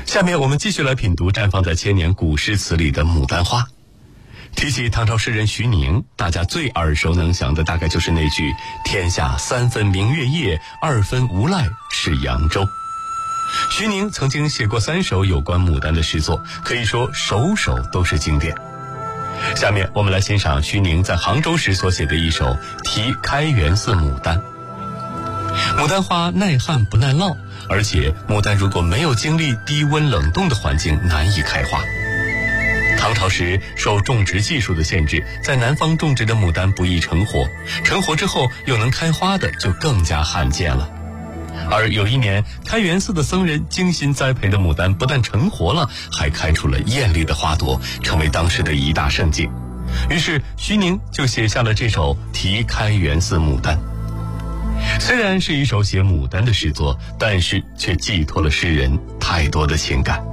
下面我们继续来品读绽放在千年古诗词里的牡丹花。提起唐朝诗人徐宁，大家最耳熟能详的大概就是那句“天下3分明月夜，2分无赖是扬州”。徐宁曾经写过3首有关牡丹的诗作，可以说首首都是经典。下面我们来欣赏徐宁在杭州时所写的一首《题开元寺牡丹》。牡丹花耐旱不耐涝，而且牡丹如果没有经历低温冷冻的环境，难以开花。唐朝时受种植技术的限制，在南方种植的牡丹不易成活，成活之后又能开花的就更加罕见了。而有一年，开元寺的僧人精心栽培的牡丹不但成活了，还开出了艳丽的花朵，成为当时的一大盛景。于是徐宁就写下了这首《题开元寺牡丹》。虽然是一首写牡丹的诗作，但是却寄托了诗人太多的情感。